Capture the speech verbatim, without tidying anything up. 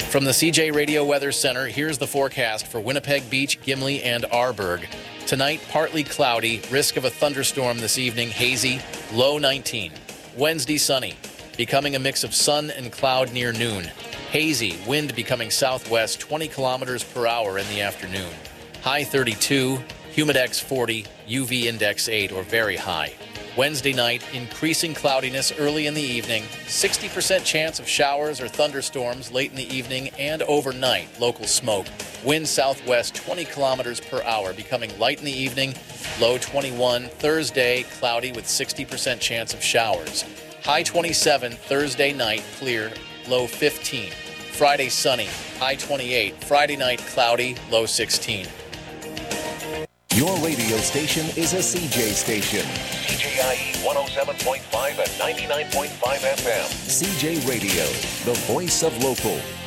From the C J Radio Weather Center, here's the forecast for Winnipeg Beach, Gimli, and Arborg. Tonight, partly cloudy, risk of a thunderstorm this evening, hazy, low nineteen. Wednesday, sunny, becoming a mix of sun and cloud near noon. Hazy, wind becoming southwest, twenty kilometers per hour in the afternoon. High thirty-two, humidex forty, U V index eight or very high. Wednesday night, increasing cloudiness early in the evening, sixty percent chance of showers or thunderstorms late in the evening and overnight, local smoke. Wind southwest twenty kilometers per hour, becoming light in the evening, low twenty-one. Thursday, cloudy with sixty percent chance of showers. High twenty-seven, Thursday night, clear, low fifteen. Friday, sunny, high twenty-eight. Friday night, cloudy, low sixteen. Your radio station is a C J station. C J I E one oh seven point five and ninety-nine point five F M. C J Radio, the voice of local.